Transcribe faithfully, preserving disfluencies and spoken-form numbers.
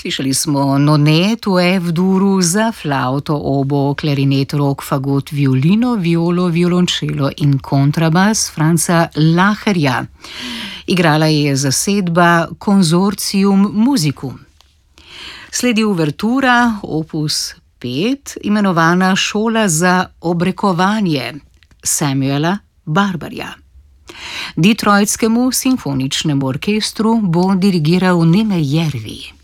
Slišali smo nonet v F-duru za flavto, obo, klarinet, rog, fagot, violino, violo, violončelo in kontrabas Franca Laherja. Igrala je zasedba Consortium Musicum. Sledi uvertura opus pet, imenovana Šola za obrekovanje Samuela Barberja. Detroitskemu simfoničnemu orkestru bo dirigiral Neme Järvi.